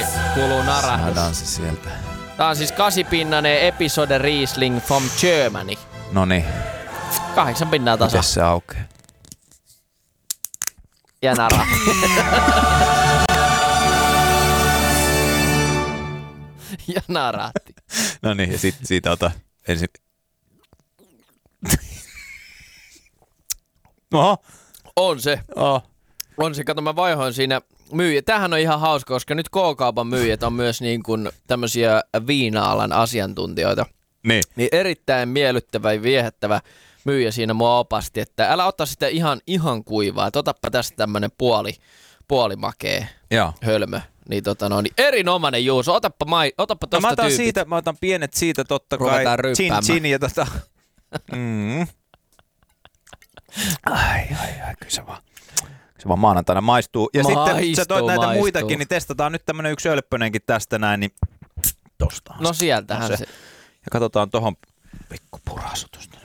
kuuluu narahdus. Saadaan se sieltä. Tää on siis 8-pinnainen episode Riesling from Germany. Noniin. 8 pinnaa tasa. Mites se aukeaa? Ja narahti. Ja narahti. Noniin, ja sit siitä ota ensin. Oho. On se. Oh. On se. Kato, mä vaihoin siinä myyjä. Tämähän on ihan hauska, koska nyt K-kaupan myyjät on myös niin kuin tämmöisiä viina-alan asiantuntijoita. Niin erittäin miellyttävä ja viehättävä myyjä siinä mua opasti, että älä ota sitä ihan kuivaa. Otappa tästä tämmönen puolimakee hölmö. Niin niin erinomainen Juuso. Otappa tosta mä otan tyypit. siitä, mä otan pienet siitä totta kai. Ruvetaan ryppäämään. Chin ja Ai, kyllä se vaan maanantaina maistuu. Ja sitten sä toit näitä muitakin, niin testataan nyt tämmönen yksi ölppönenkin tästä näin, niin tosta. No sieltähän se. Ja katsotaan tohon pikku purasutusta.